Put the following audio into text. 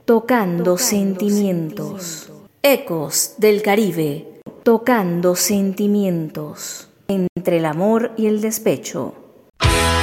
tocando sentimientos. Ecos del Caribe, tocando sentimientos. Entre el amor y el despecho.